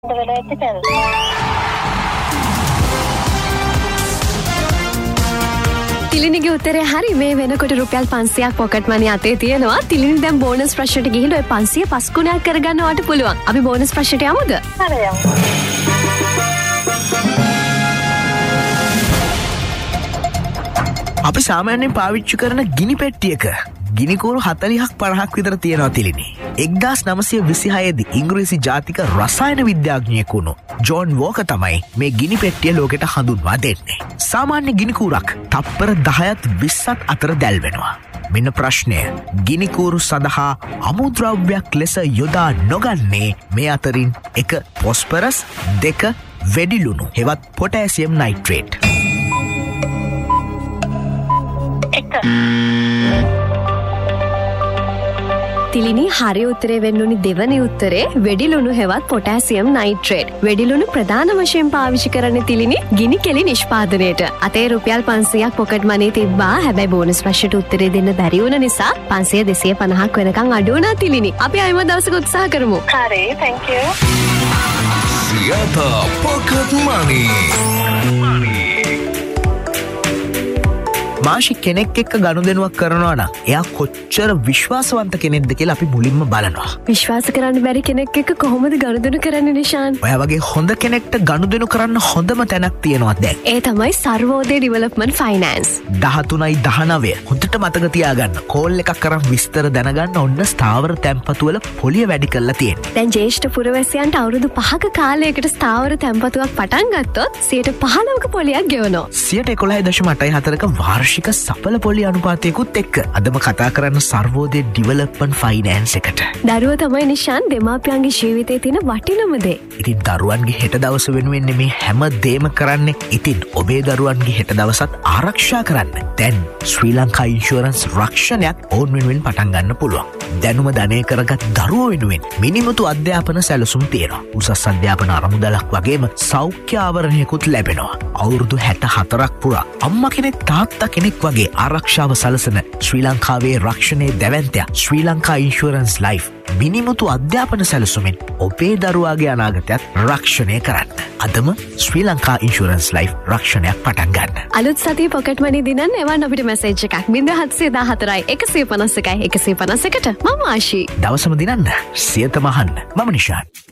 තිලිනිගේ උත්තරේ හරි. මේ වෙනකොට රුපියල් 500ක් පොකට් මනි අතේ තියෙනවා. තිලිනි දැන් බෝනස් ප්‍රශ්නට ගිහින් ඔය 500 පස් ගුණයක් කරගන්නවට පුළුවන්. අපි බෝනස් ප්‍රශ්නට යමුද? හරි යමු. අපි සාමාන්‍යයෙන් පාවිච්චි කරන ගිනි පෙට්ටියක ගිනිකූරු 40ක් 50ක් විතර තියෙනවා තිලිනි. 1926 දී ඉංග්‍රීසි ජාතික රසායන විද්‍යාඥයෙකු වුණු ජෝන් වෝකර් තමයි මේ ගිනි පෙට්ටිය ලෝකෙට හඳුන්වා දෙන්නේ. සාමාන්‍ය ගිනිකූරක් තප්පර 10ත් 20ත් අතර දැල්වෙනවා. මෙන්න ප්‍රශ්නය. ගිනිකූරු සඳහා අමුද්‍රව්‍යයක් ලෙස යොදා නොගන්නේ මේ අතරින් 1 ෆොස්ෆරස් 2 වෙඩිලුණු හෙවත් පොටෑසියම් නයිට්‍රේට්. තිලිනි හරි උත්තරේ වෙන්නුනි දෙවනි උත්තරේ වෙඩිලුණු හෙවත් පොටෑසියම් නයිට්‍රේට්. වෙඩිලුණු ප්‍රධාන වශයෙන් පාවිච්චි කරන්නේ තිලිනි ගිනි කෙලි නිෂ්පාදනයට. අතේ රුපියල් 500ක් පොකට් මනි තිබ්බා. හැබැයි බෝනස් ප්‍රශ්නට උත්තරේ දෙන්න බැරි වුණ නිසා 500 250ක් වෙනකන් අඩු වුණා තිලිනි. අපි ආයෙම දවසක උත්සාහ කරමු. හරි, thank you. සියත පොකට් මනි. මාෂි කෙනෙක් එක්ක ගනුදෙනුවක් කරනවා නම් එයා කොච්චර විශ්වාසවන්ත කෙනෙක්ද කියලා අපි මුලින්ම බලනවා. විශ්වාස කරන්න බැරි කෙනෙක් එක්ක කොහොමද ගනුදෙනු කරන්නේ නිෂාන්? ඔයා වගේ හොඳ කෙනෙක්ට ගනුදෙනු කරන්න හොඳම තැනක් තියෙනවා දැන්. ඒ තමයි සර්වෝදය ඩෙවලොප්මන්ට් ෆයිනෑන්ස්. 13/19 හොඳට මතක තියාගන්න. කෝල් එකක් කරන් විස්තර දැනගන්න ඔන්න ස්ථාවර තැන්පතු වල පොලිය වැඩි කරලා තියෙනවා. දැන් ජ්‍යෙෂ්ඨ පුරවැසියන්ට අවුරුදු 5ක කාලයකට ස්ථාවර තැන්පතුවක් පටන් ගත්තොත් 15%ක පොලියක් ගෙවනවා. 11.84ක වාර්ෂික සඵල පොලි අනුපාතයකුත් එක්ක අදම කතා කරන්න සර්වෝදය ඩෙවලොප්මන්ට් ෆයිනෑන්ස් එකට. දරුවා තමයි නිෂාන් දෙමාපියන්ගේ ජීවිතයේ තියෙන වටිනම දේ. ඉතින් දරුවන්ගේ හෙට දවස වෙනුවෙන් මේ හැම දේම කරන්නේ. ඉතින් ඔබේ දරුවන්ගේ හෙට දවසත් ආරක්ෂා කරන්න දැන් ශ්‍රී ලංකා ඉන්ෂුරන්ස් රක්ෂණයක් ඔවුන් වෙනුවෙන් පටන් ගන්න පුළුවන්. දැනුම ධනය කරගත් දරුවෝ වෙනුවෙන් මිනිමුතු අධ්‍යාපන සැලසුම් තියෙනවා. උසස් අධ්‍යාපන අරමුදලක් වගේම සෞඛ්‍ය ආවරණයකුත් ලැබෙනවා. අවුරුදු 64ක් පුරා අම්මා කෙනෙක් තාත්තා කෙනෙක් වගේ ආරක්ෂාව සලසන ශ්‍රී ලංකාවේ රක්ෂණයේ දැවැන්තයා ශ්‍රී ලංකා ඉන්ෂුරන්ස් ලයිෆ් මිනිමුතු අධ්‍යාපන සැලසුමෙන් ඔබේ දරුවාගේ අනාගතයත් රක්ෂණය කරන්න. අදම ශ්‍රී ලංකා ඉන්ෂුරන්ස් ලයිෆ් රක්ෂණයක් පටන් ගන්න. අලුත් සතිය පොකට් මනි දිනන්න එවන් අපිට මැසේජ් එකක් 0714 151 151ට මම ආශි. දවසම දිනන්න සියත මහන්න මම නිෂාන්.